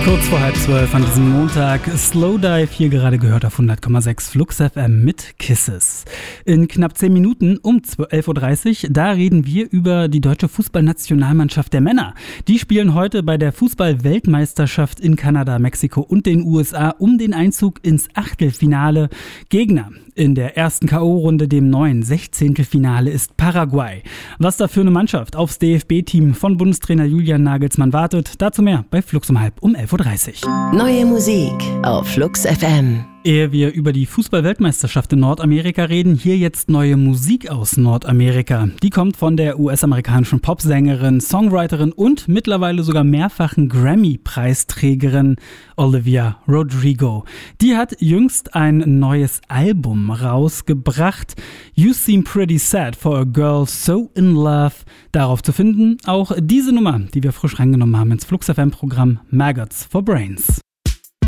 Kurz vor 11:30 an diesem Montag, Slowdive hier gerade gehört auf 100,6 Flux FM mit Kisses. In knapp 10 Minuten um 11:30 Uhr, da reden wir über die deutsche Fußballnationalmannschaft der Männer. Die spielen heute bei der Fußball-Weltmeisterschaft in Kanada, Mexiko und den USA um den Einzug ins Achtelfinale. Gegner in der ersten K.O.-Runde, dem neuen 16. Finale, ist Paraguay. Was da für eine Mannschaft aufs DFB-Team von Bundestrainer Julian Nagelsmann wartet, dazu mehr bei Flux um 11:30 Uhr. Neue Musik auf Flux FM. Ehe wir über die Fußball-Weltmeisterschaft in Nordamerika reden, hier jetzt neue Musik aus Nordamerika. Die kommt von der US-amerikanischen Popsängerin, Songwriterin und mittlerweile sogar mehrfachen Grammy-Preisträgerin Olivia Rodrigo. Die hat jüngst ein neues Album rausgebracht. You Seem Pretty Sad for a Girl So in Love. Darauf zu finden auch diese Nummer, die wir frisch reingenommen haben ins Flux FM-Programm Maggots for Brains.